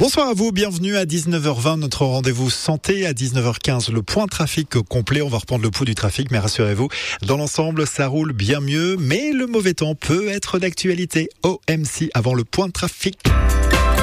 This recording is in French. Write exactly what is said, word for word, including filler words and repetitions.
Bonsoir à vous, bienvenue à dix-neuf heures vingt, notre rendez-vous santé. À dix-neuf heures quinze, le point trafic complet. On va reprendre le pouls du trafic, mais rassurez-vous, dans l'ensemble, ça roule bien mieux. Mais le mauvais temps peut être d'actualité. O M C avant le point trafic.